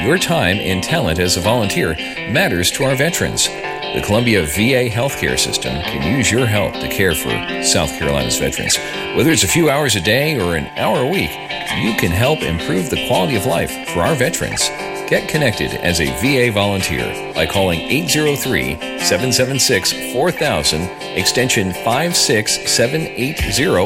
your time and talent as a volunteer matters to our veterans. The Columbia VA healthcare system can use your help to care for South Carolina's veterans. Whether it's a few hours a day or an hour a week, you can help improve the quality of life for our veterans. Get connected as a VA volunteer by calling 803-776-4000, extension 56780